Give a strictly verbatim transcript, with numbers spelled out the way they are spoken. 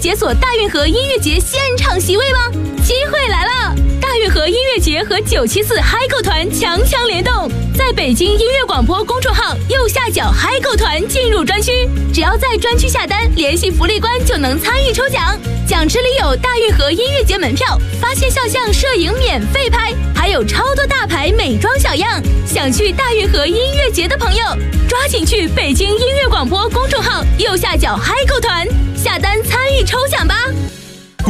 解锁大运河音乐节现场席位吗？机会来了！大运河音乐节和九七四嗨购团强强联动，在北京音乐广播公众号右下角嗨购团进入专区，只要在专区下单，联系福利官就能参与抽奖。奖池里有大运河音乐节门票、发现肖像摄影免费拍，还有超多大牌美妆小样。想去大运河音乐节的朋友，抓紧去北京音乐广播公众号右下角嗨购团下单参与抽奖吧！